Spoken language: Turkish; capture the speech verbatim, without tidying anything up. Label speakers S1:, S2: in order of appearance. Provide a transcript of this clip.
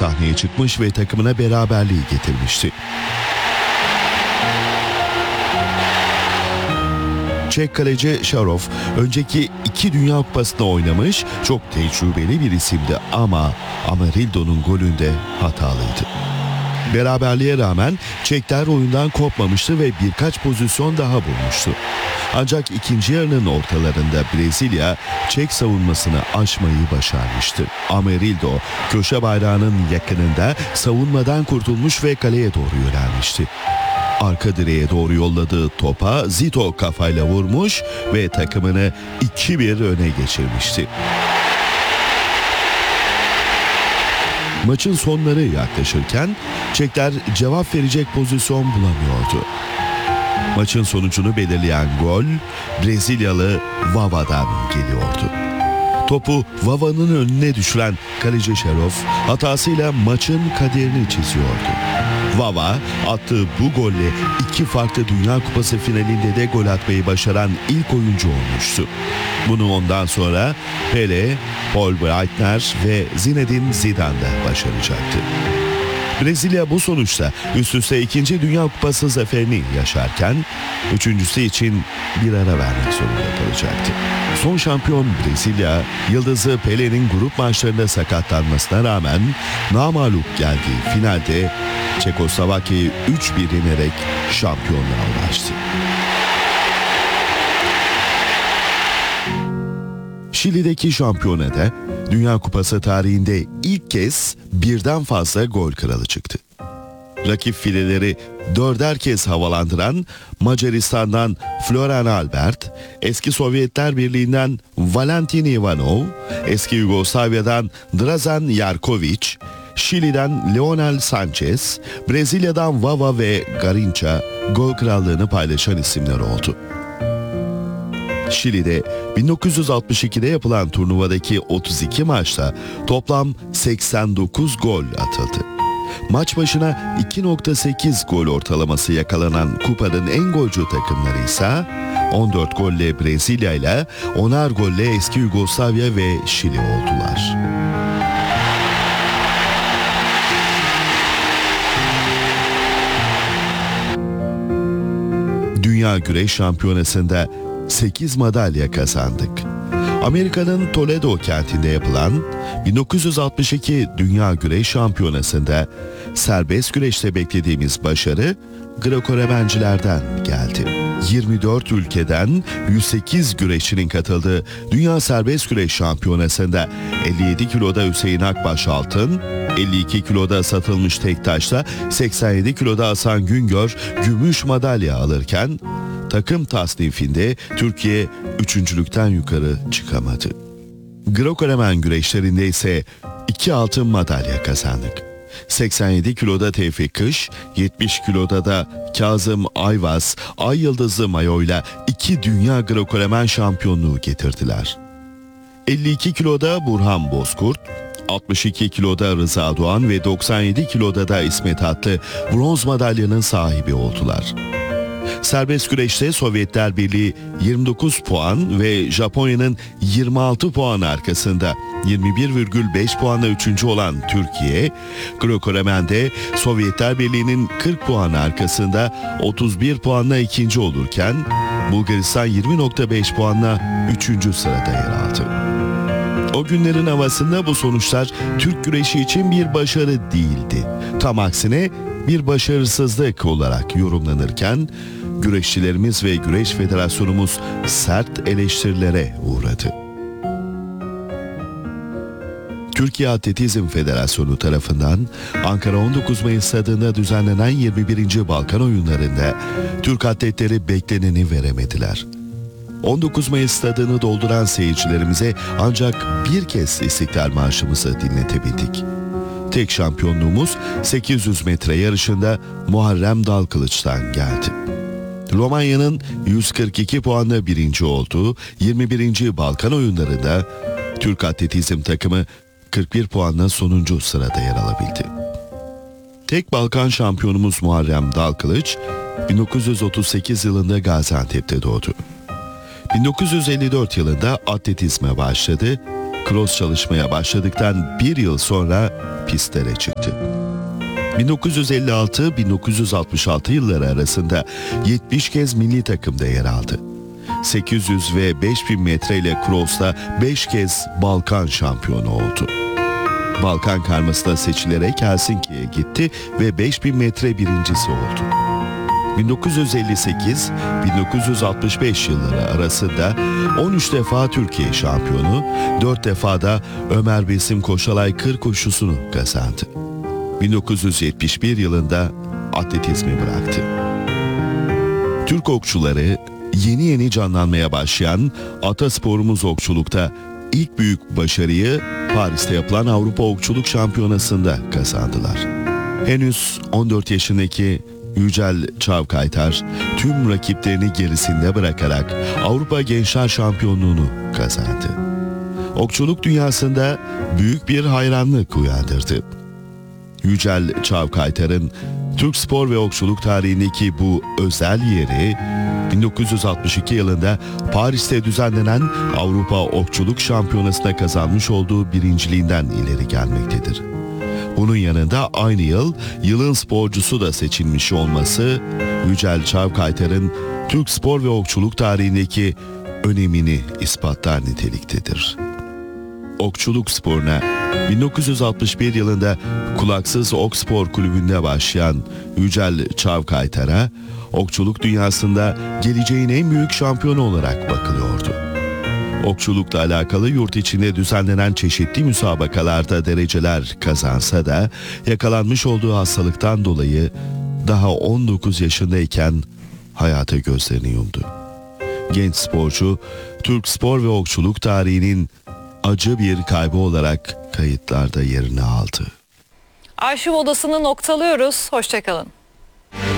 S1: sahneye çıkmış ve takımına beraberliği getirmişti. Çek kaleci Şarov önceki iki Dünya Kupası'nda oynamış, çok tecrübeli bir isimdi ama Amarildo'nun golünde hatalıydı. Beraberliğe rağmen Çekler oyundan kopmamıştı ve birkaç pozisyon daha bulmuştu. Ancak ikinci yarının ortalarında Brezilya Çek savunmasını aşmayı başarmıştı. Amarildo köşe bayrağının yakınında savunmadan kurtulmuş ve kaleye doğru yönelmişti. Arka direğe doğru yolladığı topa Zito kafayla vurmuş ve takımını iki bir öne geçirmişti. Maçın sonları yaklaşırken Çekler cevap verecek pozisyon bulamıyordu. Maçın sonucunu belirleyen gol Brezilyalı Vava'dan geliyordu. Topu Vava'nın önüne düşüren kaleci Şarov hatasıyla maçın kaderini çiziyordu. Vava attığı bu golle iki farklı Dünya Kupası finalinde de gol atmayı başaran ilk oyuncu olmuştu. Bunu ondan sonra Pele, Paul Breitner ve Zinedine Zidane da başaracaktı. Brezilya bu sonuçta üst üste ikinci Dünya Kupası zaferini yaşarken üçüncüsü için bir ara vermek zorunda kalacaktı. Son şampiyon Brezilya, yıldızı Pele'nin grup maçlarında sakatlanmasına rağmen namağlup geldiği finalde Çekoslovakya'yı üç bir yenerek şampiyonluğa ulaştı. Şili'deki şampiyonada Dünya Kupası tarihinde ilk kez birden fazla gol kralı çıktı. Rakip fileleri dörder kez havalandıran Macaristan'dan Florian Albert, eski Sovyetler Birliği'nden Valentin Ivanov, eski Yugoslavya'dan Dražan Jarković, Şili'den Leonel Sanchez, Brezilya'dan Vava ve Garincha gol krallığını paylaşan isimler oldu. Şili'de bin dokuz yüz altmış ikide yapılan turnuvadaki otuz iki maçta toplam seksen dokuz gol atıldı. Maç başına iki nokta sekiz gol ortalaması yakalanan kupanın en golcü takımları ise on dört golle Brezilya ile onar golle eski Yugoslavya ve Şili oldular. Dünya Güreş Şampiyonası'nda sekiz madalya kazandık. Amerika'nın Toledo kentinde yapılan bin dokuz yüz altmış iki Dünya Güreş Şampiyonası'nda serbest güreşte beklediğimiz başarı Greco-Romencilerden geldi. yirmi dört ülkeden yüz sekiz güreşçinin katıldığı Dünya Serbest Güreş Şampiyonası'nda elli yedi kiloda Hüseyin Akbaş altın, elli iki kiloda Satılmış Tektaş'ta, seksen yedi kiloda Hasan Güngör gümüş madalya alırken takım tasnifinde Türkiye üçüncülükten yukarı çıkamadı. Greco-Romen güreşlerinde ise iki altın madalya kazandık. seksen yedi kiloda Tevfik Kış, yetmiş kiloda da Kazım Ayvaz, Ay Yıldızlı mayoyla iki dünya Greco-Romen şampiyonluğu getirdiler. elli iki kiloda Burhan Bozkurt, altmış iki kiloda Rıza Doğan ve doksan yedi kiloda da İsmet Atlı bronz madalyanın sahibi oldular. Serbest güreşte Sovyetler Birliği yirmi dokuz puan ve Japonya'nın yirmi altı puan arkasında yirmi bir virgül beş puanla üçüncü olan Türkiye, Greco-Romen'de Sovyetler Birliği'nin kırk puan arkasında otuz bir puanla ikinci olurken Bulgaristan yirmi virgül beş puanla üçüncü sırada yer aldı. O günlerin havasında bu sonuçlar Türk güreşi için bir başarı değildi. Tam aksine bir başarısızlık olarak yorumlanırken güreşçilerimiz ve Güreş Federasyonumuz sert eleştirilere uğradı. Türkiye Atletizm Federasyonu tarafından Ankara on dokuz Mayıs stadında düzenlenen yirmi birinci Balkan Oyunları'nda Türk atletleri bekleneni veremediler. on dokuz Mayıs stadını dolduran seyircilerimize ancak bir kez İstiklal Marşımızı dinletebildik. Tek şampiyonluğumuz sekiz yüz metre yarışında Muharrem Dalkılıç'tan geldi. Romanya'nın yüz kırk iki puanla birinci olduğu yirmi birinci Balkan Oyunları'nda Türk atletizm takımı kırk bir puanla sonuncu sırada yer alabildi. Tek Balkan şampiyonumuz Muharrem Dalkılıç bin dokuz yüz otuz sekiz yılında Gaziantep'te doğdu. bin dokuz yüz elli dört yılında atletizme başladı cross çalışmaya başladıktan bir yıl sonra pistlere çıktı. bin dokuz yüz elli altı - bin dokuz yüz altmış altı yılları arasında yetmiş kez milli takımda yer aldı. sekiz yüz ve beş bin metre ile cross'ta beş kez Balkan şampiyonu oldu. Balkan karmasına seçilerek Helsinki'ye gitti ve beş bin metre birincisi oldu. bin dokuz yüz elli sekiz - bin dokuz yüz altmış beş yılları arasında on üç defa Türkiye şampiyonu, dört defa da Ömer Besim Koşalay kır koşusunu kazandı. bin dokuz yüz yetmiş bir yılında atletizmi bıraktı. Türk okçuları yeni yeni canlanmaya başlayan atasporumuz okçulukta ilk büyük başarıyı Paris'te yapılan Avrupa Okçuluk Şampiyonası'nda kazandılar. Henüz on dört yaşındaki Yücel Çavkaytar tüm rakiplerini gerisinde bırakarak Avrupa Gençler Şampiyonluğunu kazandı. Okçuluk dünyasında büyük bir hayranlık uyandırdı. Yücel Çavkaytar'ın Türk spor ve okçuluk tarihindeki bu özel yeri bin dokuz yüz altmış iki yılında Paris'te düzenlenen Avrupa Okçuluk Şampiyonası'nda kazanmış olduğu birinciliğinden ileri gelmektedir. Bunun yanında aynı yıl yılın sporcusu da seçilmiş olması Yücel Çavkaytar'ın Türk spor ve okçuluk tarihindeki önemini ispatlar niteliktedir. Okçuluk sporuna bin dokuz yüz altmış bir yılında Kulaksız Ok Spor Kulübü'nde başlayan Yücel Çavkaytar'a okçuluk dünyasında geleceğin en büyük şampiyonu olarak bakılıyordu. Okçulukla alakalı yurt içinde düzenlenen çeşitli müsabakalarda dereceler kazansa da yakalanmış olduğu hastalıktan dolayı daha on dokuz yaşındayken hayata gözlerini yumdu. Genç sporcu Türk spor ve okçuluk tarihinin acı bir kaybı olarak kayıtlarda yerini aldı.
S2: Arşiv odasını noktalıyoruz. Hoşça kalın.